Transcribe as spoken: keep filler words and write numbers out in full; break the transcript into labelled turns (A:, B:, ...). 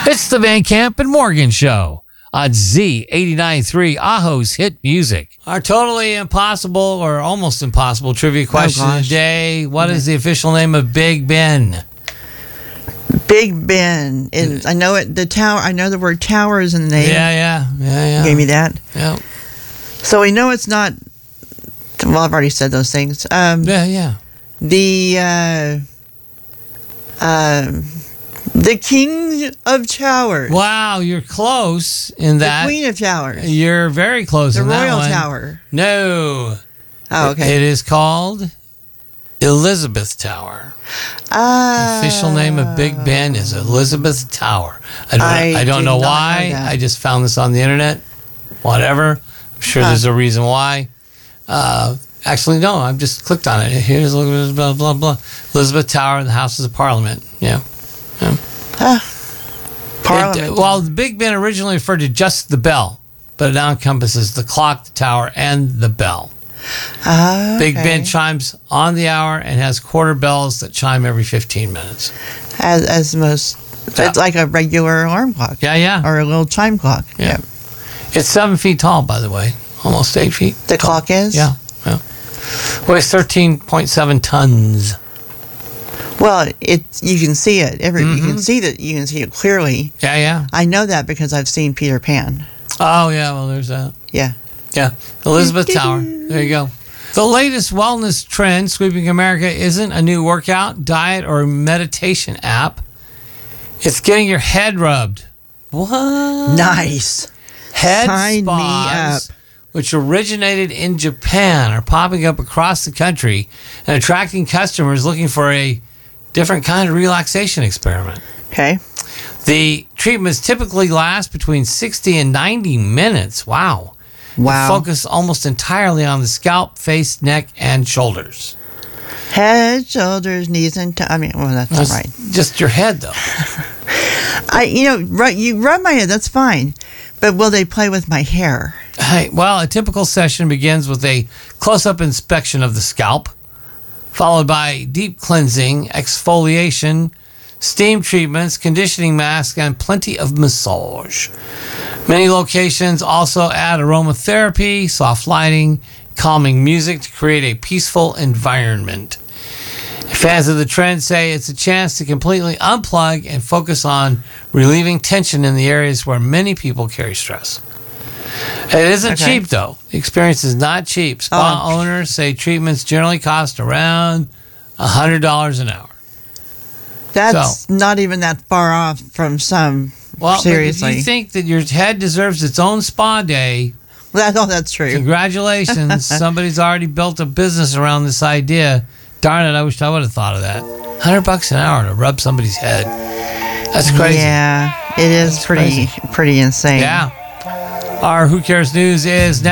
A: It's the Van Camp and Morgan Show on Z eighty-nine point three, Aho's Hit Music. Our totally impossible or almost impossible trivia question
B: Oh, gosh.
A: today. What
B: Okay.
A: is the official name of Big Ben?
B: Big Ben. Is, I know it. The tower. I know the word tower is in the name.
A: Yeah, yeah, yeah, yeah.
B: Gave me that.
A: Yeah,
B: So we know it's not. Well, I've already said those things. Um,
A: yeah, yeah.
B: the uh, um, the King of Towers.
A: Wow, you're close in
B: The
A: that.
B: Queen of Towers.
A: You're very close
B: The
A: in that
B: Royal
A: one.
B: Tower.
A: No.
B: Oh, okay.
A: It is called Elizabeth Tower.
B: Uh,
A: The official name of Big Ben is Elizabeth Tower. I don't,
B: I
A: I, don't
B: did
A: know
B: not know
A: why.
B: that.
A: I just found this on the internet. Whatever. I'm sure
B: Huh.
A: there's a reason why. Uh, actually, no. I've just clicked on it. Here's blah, blah, blah. Elizabeth Tower, the Houses of Parliament. Yeah. yeah.
B: Parliament.
A: It, well, the Big Ben originally referred to just the bell, but it now encompasses the clock, the tower, and the bell.
B: Ah,
A: Big
B: okay.
A: Ben chimes on the hour and has quarter bells that chime every fifteen minutes.
B: As, as most.
A: Yeah.
B: It's like a regular alarm clock.
A: Yeah, yeah.
B: Or a little chime clock.
A: Yeah. It's seven feet tall, by the way. Almost eight feet.
B: The clock is?
A: Yeah. yeah. Weighs thirteen point seven tons.
B: Well, it you can see it. Every you
A: Mm-hmm.
B: can see that. You can see it clearly.
A: Yeah, yeah.
B: I know that because I've seen Peter Pan.
A: Oh, yeah. Well, there's that.
B: Yeah.
A: Yeah. Elizabeth Tower. There you go. The latest wellness trend sweeping America isn't a new workout, diet, or meditation app. It's getting your head rubbed. What?
B: Nice.
A: Head
B: Sign me
A: spas,
B: up.
A: which originated in Japan, are popping up across the country and attracting customers looking for a different kind of relaxation experiment.
B: Okay.
A: The treatments typically last between sixty and ninety minutes. Wow.
B: Wow.
A: They focus almost entirely on the scalp, face, neck, and shoulders.
B: Head, shoulders, knees, and t- I mean, well, that's not
A: Just,
B: right.
A: just your head, though.
B: I, you know, right. You rub my head. That's fine. But will they play with my hair?
A: Hey, well, a typical session begins with a close-up inspection of the scalp, followed by deep cleansing, exfoliation, steam treatments, conditioning mask, and plenty of massage. Many locations also add aromatherapy, soft lighting, calming music to create a peaceful environment. Fans of the trend say it's a chance to completely unplug and focus on relieving tension in the areas where many people carry stress. It isn't
B: Okay.
A: cheap, though. The experience is not cheap. Spa
B: Oh.
A: owners say treatments generally cost around one hundred dollars an hour.
B: That's not even that far off from some.
A: Well,
B: seriously.
A: but if you think that your head deserves its own spa day,
B: That, oh, that's true.
A: congratulations. Somebody's already built a business around this idea. Darn it, I wish I would have thought of that. one hundred bucks an hour to rub somebody's head. That's crazy.
B: Yeah, it is
A: That's
B: pretty
A: crazy.
B: pretty insane.
A: Yeah. Our Who Cares News is now.